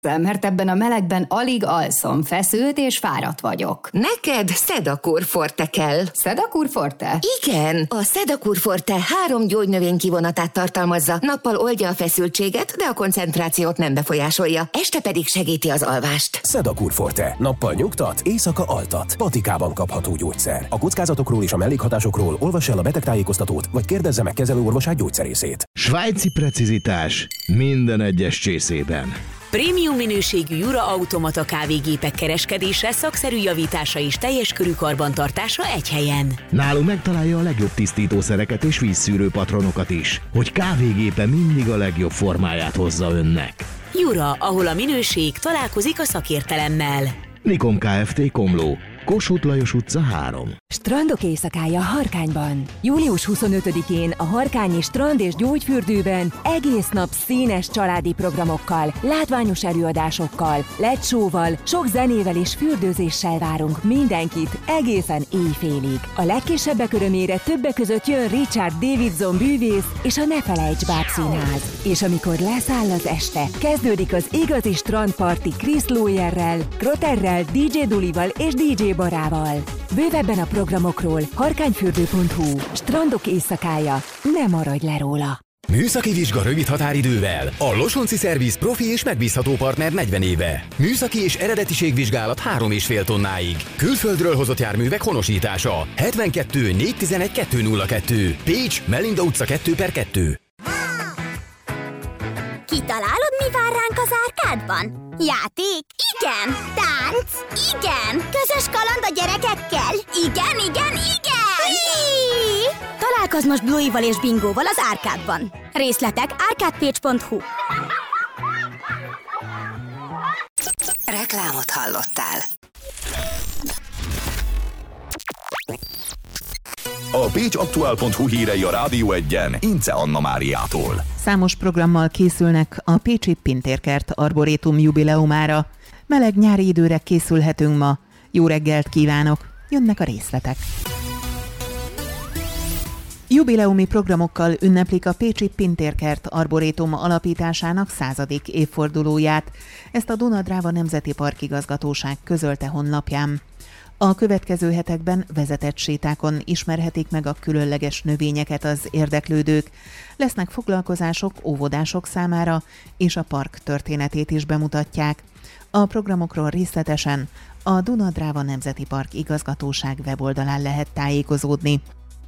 Mert ebben a melegben alig alszom, feszült és fáradt vagyok. Neked Sedakur Forte kell. Sedakur Forte? Igen, a Sedakur Forte 3 gyógynövény kivonatát tartalmazza. Nappal oldja a feszültséget, de a koncentrációt nem befolyásolja. Este pedig segíti az alvást. Sedakur Forte. Nappal nyugtat, éjszaka altat. Patikában kapható gyógyszer. A kockázatokról és a mellékhatásokról olvass el a betegtájékoztatót, vagy kérdezze meg kezelőorvosát, gyógyszerészét. Svájci precizitás minden egyes csészében. Prémium minőségű Jura automata kávégépek kereskedése, szakszerű javítása és teljes körű karbantartása egy helyen. Nálunk megtalálja a legjobb tisztítószereket és vízszűrő patronokat is, hogy kávégépe mindig a legjobb formáját hozza önnek. Jura, ahol a minőség találkozik a szakértelemmel. Nikom Kft. Komló, Kossuth Lajos utca 3. Strandok éjszakája Harkányban. Július 25-én a Harkányi Strand és Gyógyfürdőben egész nap színes családi programokkal, látványos előadásokkal, LED-show-val, sok zenével és fürdőzéssel várunk mindenkit egészen éjfélig. A legkisebbek örömére többek között jön Richard Davidson bűvész és a Ne Felejts bábszínház. És amikor leszáll az este, kezdődik az igazi strandparti Chris Lawyer-rel, Krotterrel, DJ Dulival és DJ Barával. Bővebben a programokról harkányfürdő.hu. Strandok éjszakája, ne maradj le róla! Műszaki vizsga rövid határidővel. A Losonci Szerviz profi és megbízható partner 40 éve. Műszaki és eredetiségvizsgálat 3,5 tonnáig. Külföldről hozott járművek honosítása. 72 411 202. Pécs, Melinda utca 2/2. Kitalálod, mi vár ránk az árkádban? Játék? Igen! Tánc? Igen! Közös kaland a gyerekekkel? Igen, igen, igen! Hí! Találkozz most Bluey-val és Bingóval az árkádban. Részletek arcadepage.hu. Reklámot hallottál. A pécsaktuál.hu hírei a Rádió 1-en Ince Anna Máriától. Számos programmal készülnek a pécsi Pintérkert arborétum jubileumára. Meleg nyári időre készülhetünk ma. Jó reggelt kívánok! Jönnek a részletek. Jubileumi programokkal ünneplik a pécsi Pintérkert arborétum alapításának 100. évfordulóját. Ezt a Duna-Dráva Nemzeti Park Igazgatóság közölte honlapján. A következő hetekben vezetett sétákon ismerhetik meg a különleges növényeket az érdeklődők. Lesznek foglalkozások óvodások számára, és a park történetét is bemutatják. A programokról részletesen a Duna-Dráva Nemzeti Park Igazgatóság weboldalán lehet tájékozódni.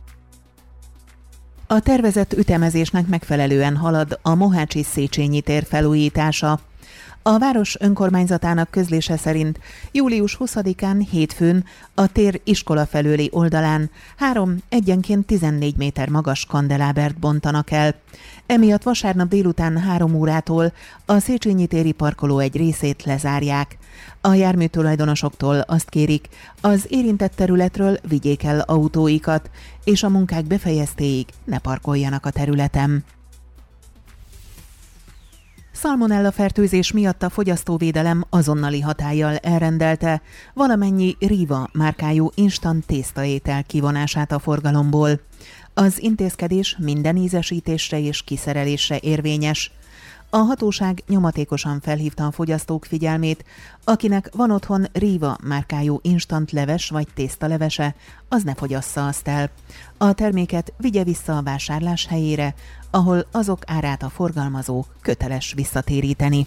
A tervezett ütemezésnek megfelelően halad a Mohácsi Széchenyi tér felújítása. A város önkormányzatának közlése szerint július 20-án hétfőn a tér iskola felőli oldalán 3 egyenként 14 méter magas kandelábert bontanak el. Emiatt vasárnap délután 3 órától a Széchenyi téri parkoló egy részét lezárják. A járműtulajdonosoktól azt kérik, az érintett területről vigyék el autóikat, és a munkák befejeztéig ne parkoljanak a területen. Szalmonella fertőzés miatt a fogyasztóvédelem azonnali hatállyal elrendelte valamennyi Riva márkájú instant tésztaétel kivonását a forgalomból. Az intézkedés minden ízesítésre és kiszerelésre érvényes. A hatóság nyomatékosan felhívta a fogyasztók figyelmét, akinek van otthon Riva márkájú instant leves vagy tésztalevese, az ne fogyassza azt el. A terméket vigye vissza a vásárlás helyére, ahol azok árát a forgalmazó köteles visszatéríteni.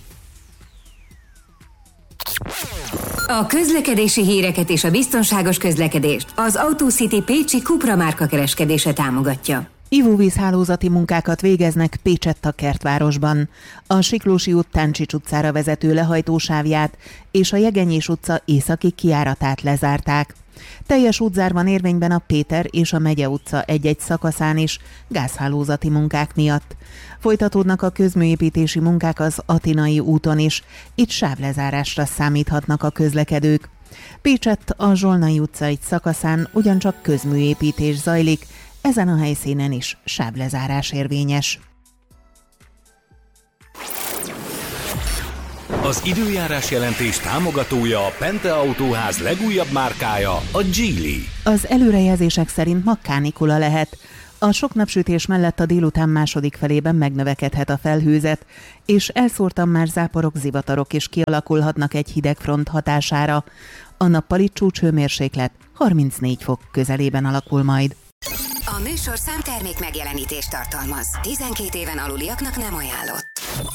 A közlekedési híreket és a biztonságos közlekedést az AutoCity pécsi Cupra márka kereskedése támogatja. Ivóvízhálózati munkákat végeznek Pécsett a Kertvárosban. A Siklósi út Táncsics utcára vezető lehajtósávját és a Jegenyés utca északi kijáratát lezárták. Teljes útzár van érvényben a Péter és a Megye utca egy-egy szakaszán is gázhálózati munkák miatt. Folytatódnak a közműépítési munkák az Atinai úton is, itt sávlezárásra számíthatnak a közlekedők. Pécsett a Zsolnai utca egy szakaszán ugyancsak közműépítés zajlik, ezen a helyszínen is sávlezárás érvényes. Az időjárás jelentés támogatója a Pente Autóház legújabb márkája, a Geely. Az előrejelzések szerint ma kánikula lehet. A sok napsütés mellett a délután második felében megnövekedhet a felhőzet, és elszórtan már záporok, zivatarok is kialakulhatnak egy hideg front hatására. A nappali csúcshőmérséklet 34 fok közelében alakul majd. A műsorszám termék megjelenítést tartalmaz. 12 éven aluliaknak nem ajánlott.